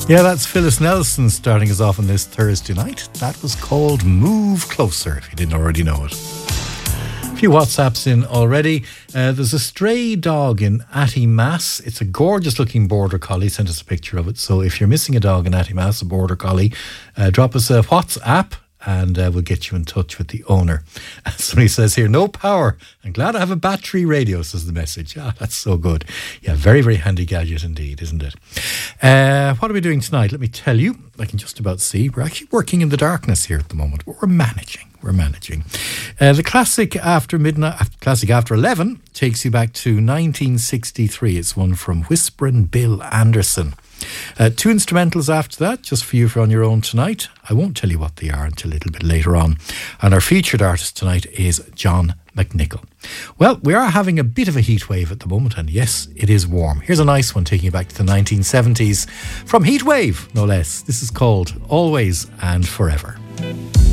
Yeah, that's Phyllis Nelson starting us off on this Thursday night. That was called Move Closer, if you didn't already know it. A few WhatsApps in already. There's a stray dog in Attymass. It's a gorgeous looking border collie. Sent us a picture of it. So if you're missing a dog in Attymass, a border collie, drop us a WhatsApp and we'll get you in touch with the owner. Somebody says here, no power. I'm glad I have a battery radio, says the message. Ah, that's so good. Yeah, very, very handy gadget indeed, isn't it? What are we doing tonight? Let me tell you. I can just about see. We're actually working in the darkness here at the moment, but we're managing. The classic after midnight, classic after 11 takes you back to 1963. It's one from Whisperin' Bill Anderson. Two instrumentals after that, just for you on your own tonight. I won't tell you what they are until a little bit later on. And our featured artist tonight is John McNichol. Well, we are having a bit of a heat wave at the moment, and yes, it is warm. Here's a nice one taking you back to the 1970s from Heatwave, no less. This is called Always and Forever.